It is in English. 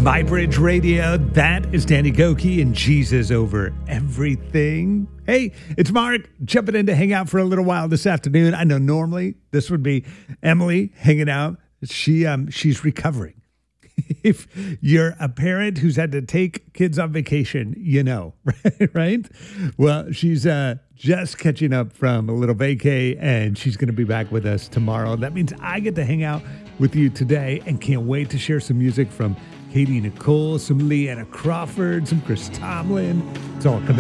MyBridge Radio, that is Danny Gokey and Jesus Over Everything. Hey, it's Mark, jumping in to hang out for a little while this afternoon. I know normally this would be Emily hanging out. She's recovering. If you're a parent who's had to take kids on vacation, you know, right? Well, she's just catching up from a little vacay, and she's going to be back with us tomorrow. That means I get to hang out with you today and can't wait to share some music from Katie Nicole, some Leanna Crawford, some Chris Tomlin. It's all coming